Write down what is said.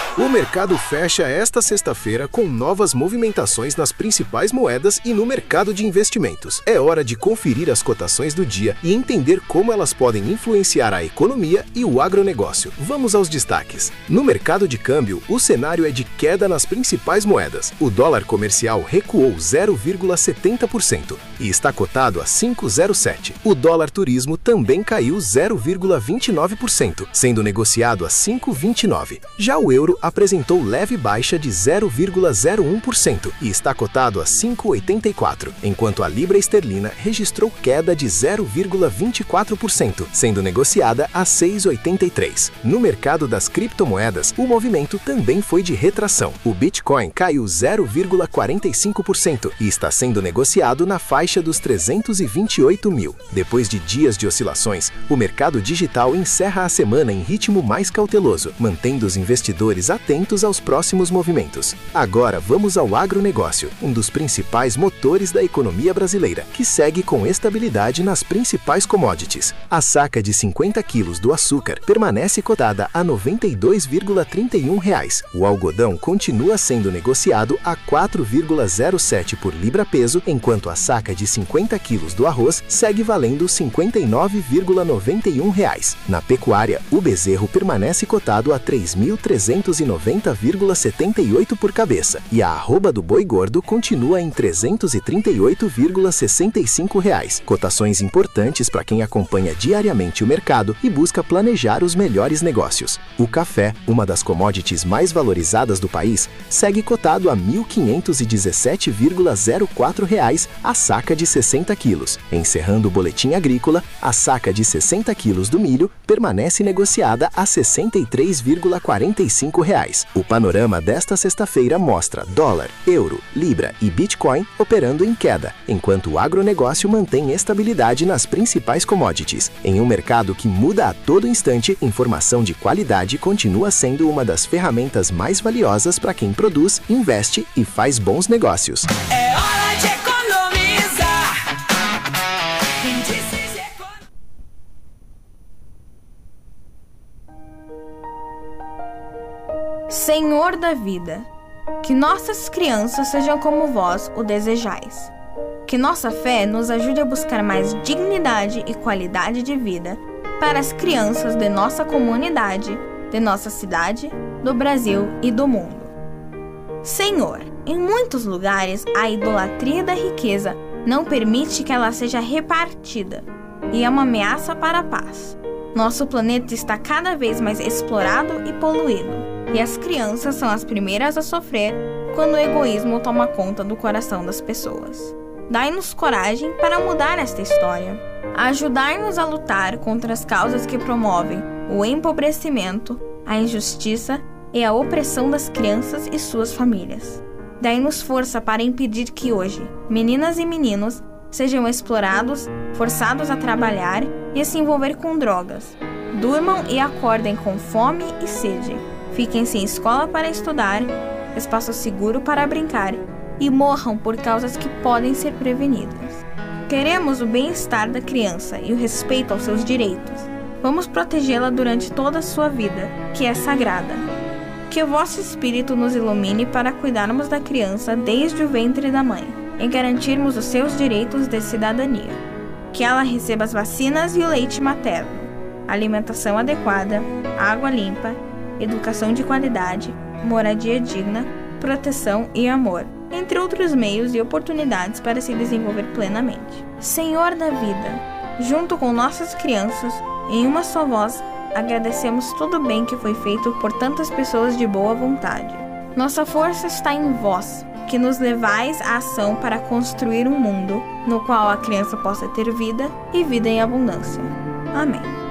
O mercado fecha esta sexta-feira com novas movimentações nas principais moedas e no mercado de investimentos. É hora de conferir as cotações do dia e entender como elas podem influenciar a economia e o agronegócio. Vamos aos destaques. No mercado de câmbio, o cenário é de queda nas principais moedas. O dólar comercial recuou 0,70% e está cotado a 5,07. O dólar turismo também caiu 0,29%, sendo negociado a 5,29. Já o euro apresentou leve baixa de 0,01% e está cotado a 5,84, enquanto a libra esterlina registrou queda de 0,24%, sendo negociada a 6,83. No mercado das criptomoedas, o movimento também foi de retração. O Bitcoin caiu 0,45% e está sendo negociado na faixa dos 328 mil. Depois de dias de oscilações, o mercado digital encerra a semana em ritmo mais cauteloso, mantendo os investidores atentos aos próximos movimentos. Agora vamos ao agronegócio, um dos principais motores da economia brasileira, que segue com estabilidade nas principais commodities. A saca de 50 quilos do açúcar permanece cotada a R$ 92,31. O algodão continua sendo negociado a 4,07 por libra-peso, enquanto a saca de 50 quilos do arroz segue valendo R$ 59,91. Na pecuária, o bezerro permanece cotado a R$ 3.390,78 por cabeça e a arroba do boi gordo continua em R$ 338,65. Cotações importantes para quem acompanha diariamente o mercado e busca planejar os melhores negócios. O café, uma das commodities mais valorizadas do país, segue cotado a R$ 1.517,04 a saca de 60 quilos. Encerrando o boletim agrícola, a saca de 60 quilos do milho permanece negociada a R$ 63,45. O panorama desta sexta-feira mostra dólar, euro, libra e Bitcoin operando em queda, enquanto o agronegócio mantém estabilidade nas principais commodities. Em um mercado que muda a todo instante, informação de qualidade continua sendo uma das ferramentas mais valiosas para quem produz, investe e faz bons negócios. É hora de economizar. Senhor da vida, que nossas crianças sejam como vós o desejais. Que nossa fé nos ajude a buscar mais dignidade e qualidade de vida para as crianças de nossa comunidade, de nossa cidade, do Brasil e do mundo. Senhor, em muitos lugares a idolatria da riqueza não permite que ela seja repartida e é uma ameaça para a paz. Nosso planeta está cada vez mais explorado e poluído, e as crianças são as primeiras a sofrer quando o egoísmo toma conta do coração das pessoas. Dai-nos coragem para mudar esta história. Ajudai-nos a lutar contra as causas que promovem o empobrecimento, a injustiça e a opressão das crianças e suas famílias. Dai-nos força para impedir que hoje meninas e meninos sejam explorados, forçados a trabalhar e a se envolver com drogas. Durmam e acordem com fome e sede. Fiquem sem escola para estudar, espaço seguro para brincar e morram por causas que podem ser prevenidas. Queremos o bem-estar da criança e o respeito aos seus direitos. Vamos protegê-la durante toda a sua vida, que é sagrada. Que o vosso Espírito nos ilumine para cuidarmos da criança desde o ventre da mãe e garantirmos os seus direitos de cidadania. Que ela receba as vacinas e o leite materno, alimentação adequada, água limpa, educação de qualidade, moradia digna, proteção e amor, entre outros meios e oportunidades para se desenvolver plenamente. Senhor da vida, junto com nossas crianças, em uma só voz, agradecemos tudo o bem que foi feito por tantas pessoas de boa vontade. Nossa força está em vós, que nos levais à ação para construir um mundo no qual a criança possa ter vida e vida em abundância. Amém.